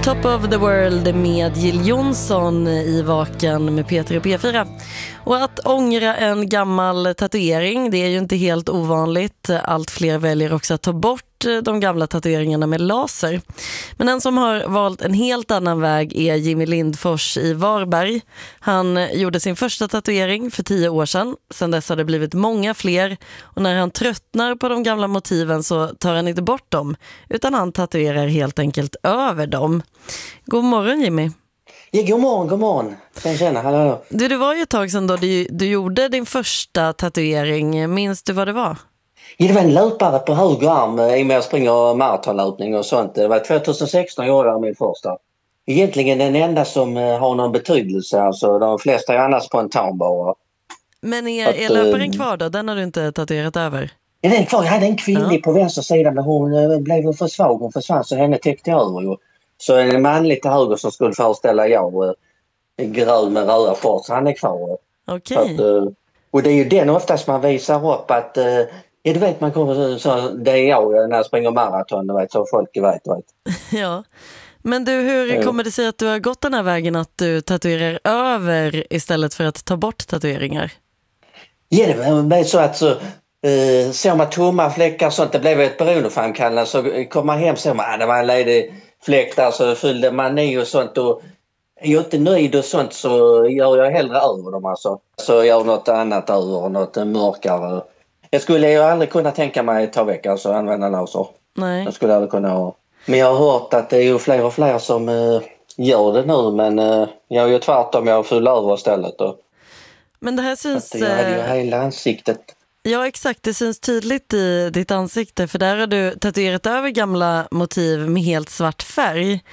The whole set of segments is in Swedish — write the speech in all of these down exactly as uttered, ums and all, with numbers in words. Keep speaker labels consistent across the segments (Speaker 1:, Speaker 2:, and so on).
Speaker 1: Top of the World med Jill Johnson i Vaken med P tre och P fyra. Och att ångra en gammal tatuering, det är ju inte helt ovanligt. Allt fler väljer också att ta bort de gamla tatueringarna med laser. Men en som har valt en helt annan väg är Jimmy Lindfors i Varberg. Han gjorde sin första tatuering för tio år sedan. Sedan dess har det blivit många fler. Och när han tröttnar på de gamla motiven så tar han inte bort dem, utan han tatuerar helt enkelt över dem. God morgon Jimmy.
Speaker 2: Ja, god morgon, god morgon. Sen känna, hallå.
Speaker 1: Du, det var ju ett tag sedan då du, du gjorde din första tatuering. Minns du vad det var?
Speaker 2: Ja, det var en löpare på höger arm i och med att jag springer maratonlöpning och sånt. Det var tjugohundrasexton jag gjorde min första. Egentligen den enda som har någon betydelse. Alltså de flesta är annars spontan bara.
Speaker 1: Men är, att, är löparen kvar då? Den har du inte tatuerat över?
Speaker 2: Ja, den är kvar. Jag hade en kvinnlig
Speaker 1: ja.
Speaker 2: på vänster sida, men hon blev för svag. Hon försvann så henne täckte jag över ju. Så en manlig till höger som skulle föreställa jag, grön med röda shorts, han är kvar.
Speaker 1: Okej. Okay.
Speaker 2: Och det är ju den oftast man visar upp att, ja du vet man kommer så, det är jag när jag springer maraton, du vet, så folk vet, vet.
Speaker 1: Ja, men du, hur kommer det sig att du har gått den här vägen att du tatuerar över istället för att ta bort tatueringar?
Speaker 2: Ja, det är så att så, Uh, såg man tomma fläckar och sånt, det blev ett beroendeframkallande, så kom man hem och såg man att ah, det var en ledig fläck där, så fyllde man i och sånt, och är jag inte nöjd och sånt så gör jag hellre över dem alltså. Så jag gör något annat över, något mörkare. Jag skulle ju aldrig kunna tänka mig att ta väck, alltså använda laser.
Speaker 1: Nej.
Speaker 2: Jag skulle aldrig kunna ha. Men jag har hört att det är ju fler och fler som uh, gör det nu, men uh, jag är ju tvärtom, jag fyller över istället. Och,
Speaker 1: men det här syns...
Speaker 2: jag hade ju hela ansiktet.
Speaker 1: Ja, exakt. Det syns tydligt i ditt ansikte, för där har du tatuerat över gamla motiv med helt svart färg.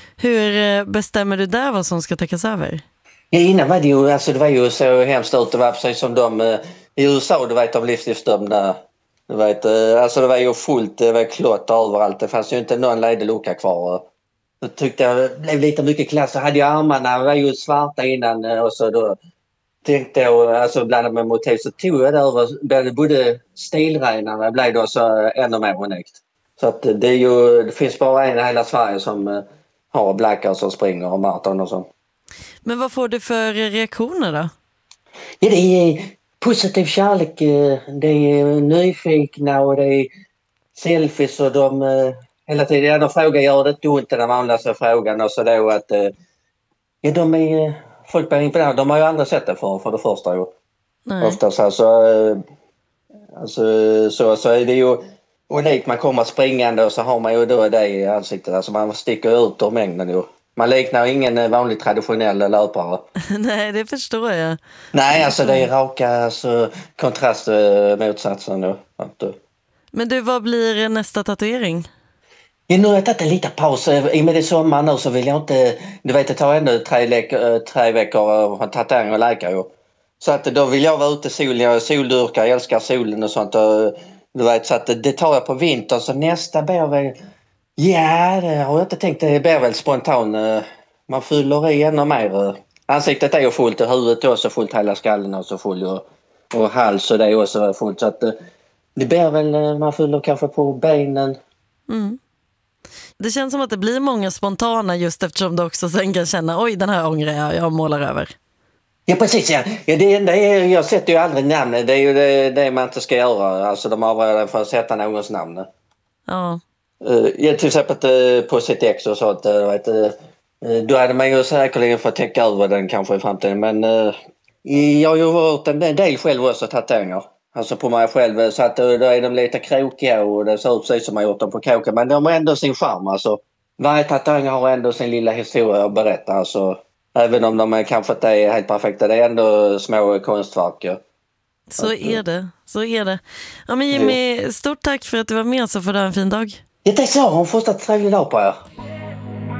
Speaker 1: Hur bestämmer du där vad som ska täckas över?
Speaker 2: Ja, innan var det ju, alltså det var ju så hemskt ut. Det var precis som de i U S A, du vet, av livstidsdömda. Du vet, alltså det var ju fullt, det var klotter överallt. Det fanns ju inte någon ledig lucka kvar. Då tyckte jag det blev lite mycket klass. Så hade jag armarna, var ju svarta innan, och så då tänkte jag, alltså blandat med motiv, så tog jag det över, både stilrenarna blev då så ännu mer unikt. Så att det är ju, det finns bara en i hela Sverige som har blackar som springer och maraton och så.
Speaker 1: Men vad får du för reaktioner då?
Speaker 2: Ja, det är positiv kärlek, det är nyfikna och det är selfies, och de hela tiden, ja, de frågar, gör det inte ont, den vanligaste frågan, och så då att ja, de är folk blir imponerade. De har ju andra sett det för, för det första ju. Nej. Oftast alltså, alltså så, så är det ju unikt. Man kommer springande och så har man ju då det i ansiktet. Alltså man sticker ut ur mängden ju. Man liknar ingen vanlig traditionell löpare.
Speaker 1: Nej, det förstår jag.
Speaker 2: Nej, alltså det är raka alltså, kontrast motsatsen nu. Men
Speaker 1: du, vad blir nästa tatuering?
Speaker 2: Ja, nu har jag tagit en liten paus. I och med det sommar nu så vill jag inte... Du vet, det tar ändå tre, le- tre veckor att tatuering och läka. Så att då vill jag vara ute i solen. Jag är soldyrkare, jag älskar solen och sånt. Och, du vet, så att det tar jag på vintern. Så nästa blir väl... Ja, det har jag inte tänkt. Det blir väl spontan. Man fyller i ännu mer. Ansiktet är ju fullt och huvudet är också fullt. Hela skallen är så full. Och, och hals och det är också fullt. Så att det blir väl... Man fyller kanske på benen.
Speaker 1: Mm. Det känns som att det blir många spontana just eftersom du också sen kan känna oj, den här ångrar jag, jag målar över. Ja, precis. Ja. Ja, det enda är, jag sätter ju aldrig namn. Det är ju det, det man inte ska göra. Alltså de avråder för att sätta någons namn. Ja.
Speaker 2: Uh, ja, till exempel uh, på sitt ex och sånt. Uh, vet, uh, då hade man ju säkerligen fått täcka över den kanske i framtiden. Men uh, jag har ju varit en del själv också tatueringar. Alltså på mig själv, så att då är de lite krokiga och det ser ut precis som man gjort dem på kåken. Men de har ändå sin charm, alltså. Varje tatuering har ändå sin lilla historia att berätta, alltså. Även om de kanske inte är helt perfekta, det är ändå små konstverk. Ja.
Speaker 1: Så att, är det, så är det. Ja, men Jimmy, stort tack för att du var med, så får du ha en fin dag.
Speaker 2: Det är så, hon får en trevlig dag på er.